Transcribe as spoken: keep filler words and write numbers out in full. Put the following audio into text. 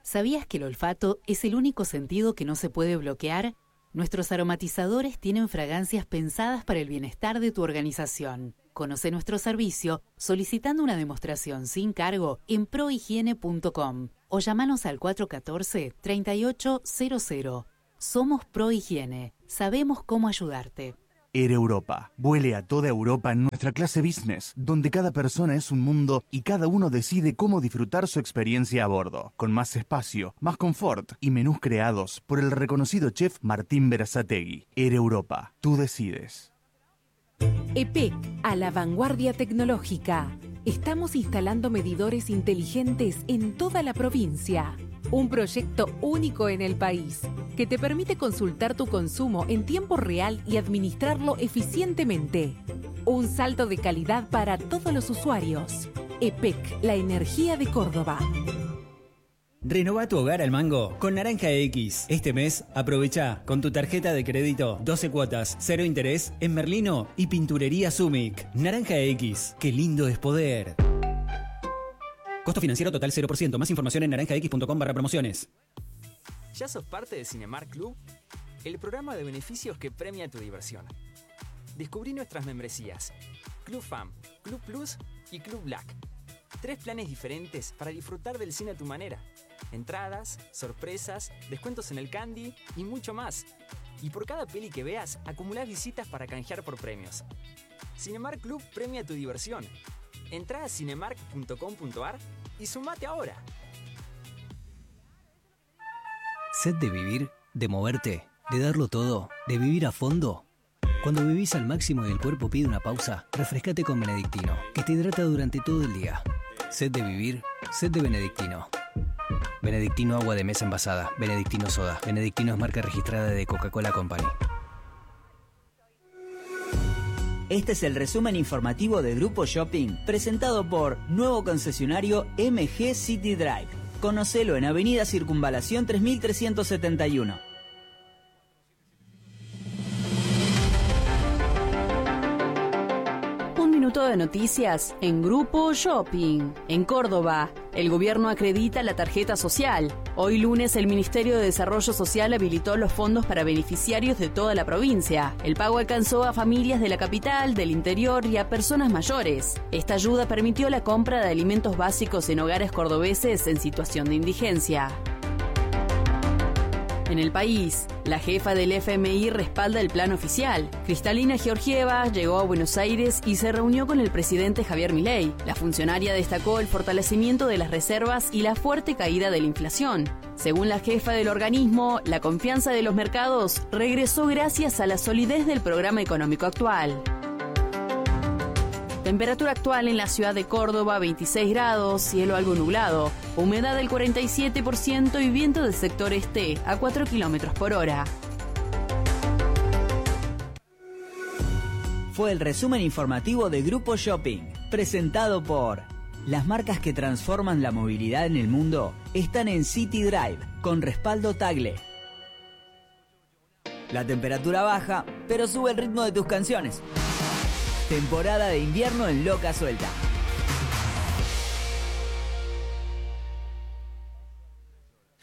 ¿Sabías que el olfato es el único sentido que no se puede bloquear? Nuestros aromatizadores tienen fragancias pensadas para el bienestar de tu organización. Conoce nuestro servicio solicitando una demostración sin cargo en prohigiene punto com o llámanos al cuatro uno cuatro, tres ocho cero cero. Somos Prohigiene. Sabemos cómo ayudarte. Air Europa. Vuele a toda Europa en nuestra clase business, donde cada persona es un mundo y cada uno decide cómo disfrutar su experiencia a bordo, con más espacio, más confort y menús creados por el reconocido chef Martín Berazategui. Air Europa. Tú decides. E P E C, a la vanguardia tecnológica. Estamos instalando medidores inteligentes en toda la provincia. Un proyecto único en el país que te permite consultar tu consumo en tiempo real y administrarlo eficientemente. Un salto de calidad para todos los usuarios. E P E C, la energía de Córdoba. Renova tu hogar al mango con Naranja X. Este mes, aprovecha con tu tarjeta de crédito doce cuotas, cero interés en Merlino y Pinturería Sumic. Naranja X, qué lindo es poder. Costo financiero total cero por ciento. Más información en naranja x punto com barra promociones. ¿Ya sos parte de Cinemark Club? El programa de beneficios que premia tu diversión. Descubrí nuestras membresías: Club Fam, Club Plus y Club Black. Tres planes diferentes para disfrutar del cine a tu manera. Entradas, sorpresas, descuentos en el candy y mucho más. Y por cada peli que veas, acumulás visitas para canjear por premios. Cinemark Club premia tu diversión. Entrá a cinemark punto com punto ar y sumate ahora. ¿Sed de vivir? ¿De moverte? ¿De darlo todo? ¿De vivir a fondo? Cuando vivís al máximo y el cuerpo pide una pausa, refrescate con Benedictino, que te hidrata durante todo el día. ¿Sed de vivir? Sed de Benedictino. Benedictino agua de mesa envasada. Benedictino soda. Benedictino es marca registrada de Coca-Cola Company. Este es el resumen informativo de Grupo Shopping, presentado por nuevo concesionario M G City Drive. Conocelo en Avenida Circunvalación tres mil trescientos setenta y uno. Un minuto de noticias en Grupo Shopping. En Córdoba, el gobierno acredita la tarjeta social. Hoy lunes el Ministerio de Desarrollo Social habilitó los fondos para beneficiarios de toda la provincia. El pago alcanzó a familias de la capital, del interior y a personas mayores. Esta ayuda permitió la compra de alimentos básicos en hogares cordobeses en situación de indigencia. En el país, la jefa del F M I respalda el plan oficial. Cristalina Georgieva llegó a Buenos Aires y se reunió con el presidente Javier Milei. La funcionaria destacó el fortalecimiento de las reservas y la fuerte caída de la inflación. Según la jefa del organismo, la confianza de los mercados regresó gracias a la solidez del programa económico actual. Temperatura actual en la ciudad de Córdoba, veintiséis grados, cielo algo nublado, humedad del cuarenta y siete por ciento y viento del sector este a cuatro kilómetros por hora. Fue el resumen informativo de Grupo Shopping, presentado por... Las marcas que transforman la movilidad en el mundo están en City Drive, con respaldo Tagle. La temperatura baja, pero sube el ritmo de tus canciones. Temporada de invierno en Loca Suelta.